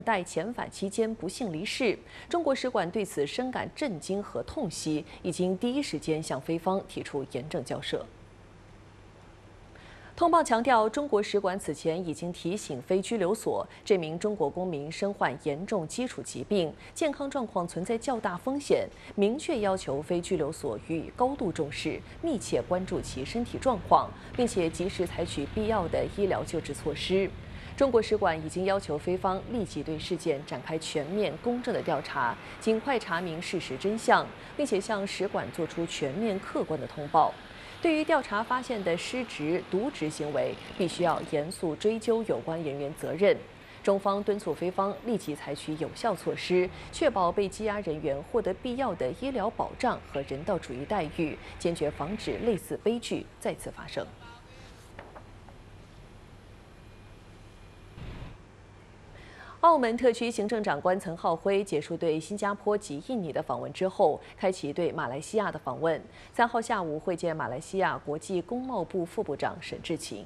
待遣返期间不幸离世，中国使馆对此深感震惊和痛惜，已经第一时间向菲方提出严正交涉。通报强调，中国使馆此前已经提醒非拘留所，这名中国公民身患严重基础疾病，健康状况存在较大风险，明确要求非拘留所予以高度重视，密切关注其身体状况，并且及时采取必要的医疗救治措施。中国使馆已经要求菲方立即对事件展开全面公正的调查，尽快查明事实真相，并且向使馆作出全面客观的通报。对于调查发现的失职、渎职行为，必须要严肃追究有关人员责任。中方敦促菲方立即采取有效措施，确保被羁押人员获得必要的医疗保障和人道主义待遇，坚决防止类似悲剧再次发生。澳门特区行政长官岑浩辉结束对新加坡及印尼的访问之后，开启对马来西亚的访问。3号下午会见马来西亚国际工贸部副部长沈志勤。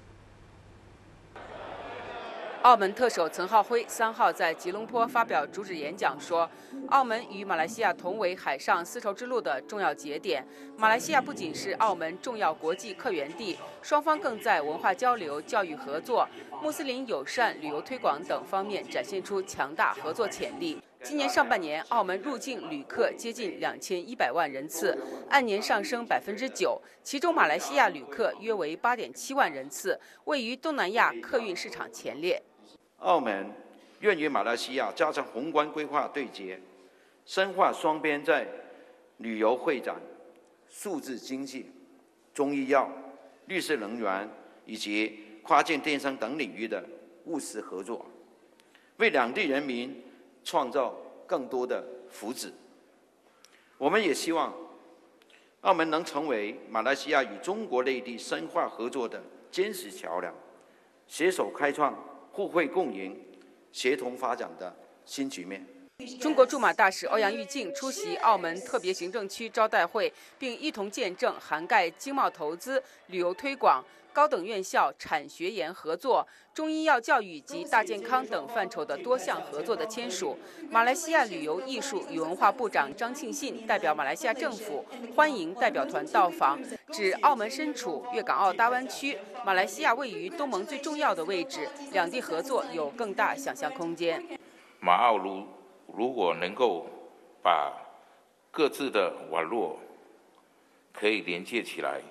澳门特首岑浩辉3号在吉隆坡发表主旨演讲说，澳门与马来西亚同为海上丝绸之路的重要节点。马来西亚不仅是澳门重要国际客源地，双方更在文化交流、教育合作、穆斯林友善、旅游推广等方面展现出强大合作潜力。今年上半年，澳门入境旅客接近2100万人次，按年上升9%，其中马来西亚旅客约为8.7万人次，位于东南亚客运市场前列。 澳门愿与马来西亚加强宏观规划对接，深化双边在旅游会展、数字经济、中医药、绿色能源以及跨境电商等领域的务实合作，为两地人民创造更多的福祉。我们也希望澳门能成为马来西亚与中国内地深化合作的坚实桥梁，携手开创互惠共赢、协同发展的新局面。 中国驻马大使欧阳玉靖出席澳门特别行政区招待会，并一同见证涵盖经贸投资、旅游推广、高等院校产学研合作、中医药教育及大健康等范畴的多项合作的签署。马来西亚旅游艺术与文化部长张庆信代表马来西亚政府欢迎代表团到访，指澳门身处粤港澳大湾区，马来西亚位于东盟最重要的位置，两地合作有更大想象空间。 马澳如果能够把各自的网络可以连接起来，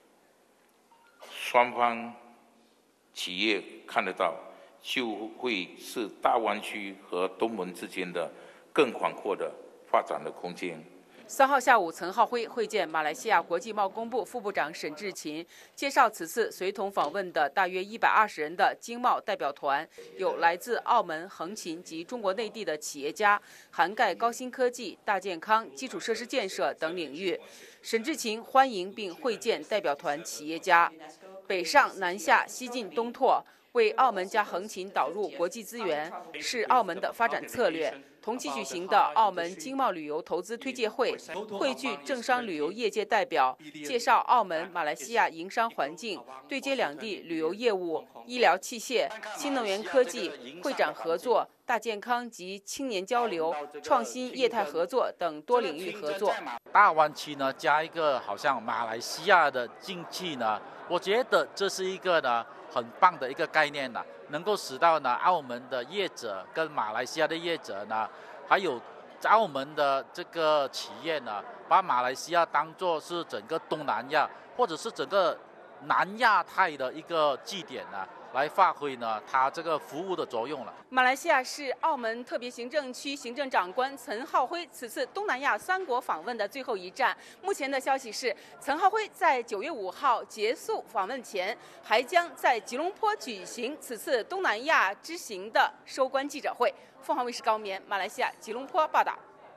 双方企业看得到，就会是大湾区和东盟之间的更广阔的发展的空间。 3号下午，岑浩辉会见马来西亚国际贸工部副部长沈志勤，介绍此次随同访问的大约120人的经贸代表团，有来自澳门、横琴及中国内地的企业家，涵盖高新科技、大健康、基础设施建设等领域。沈志勤欢迎并会见代表团企业家，北上南下、西进东拓，为澳门加横琴导入国际资源，是澳门的发展策略。同期举行的澳门经贸旅游投资推介会，汇聚政商旅游业界代表，介绍澳门、马来西亚营商环境，对接两地旅游业务、医疗器械、新能源科技、会展合作、大健康及青年交流、创新业态合作等多领域合作。 大湾区呢，加一个好像马来西亚的经济呢，我觉得这是一个呢很棒的一个概念呢，能够使到呢澳门的业者跟马来西亚的业者呢，还有澳门的这个企业呢，把马来西亚当作是整个东南亚或者是整个南亚太的一个据点呢，来发挥呢它这个服务的作用了。 马来西亚是澳门特别行政区行政长官岑浩辉此次东南亚3国访问的最后一站。目前的消息是，岑浩辉在9月5号结束访问前，还将在吉隆坡举行此次东南亚之行的收官记者会。凤凰卫视高棉，马来西亚吉隆坡报道。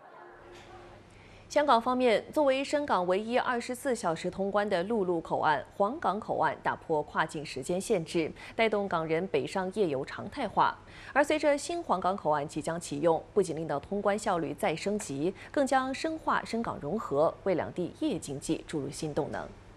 香港方面，作为深港唯一24小时通关的陆路口岸，皇岗口岸打破跨境时间限制，带动港人北上夜游常态化。而随着新皇岗口岸即将启用，不仅令到通关效率再升级，更将深化深港融合，为两地夜经济注入新动能。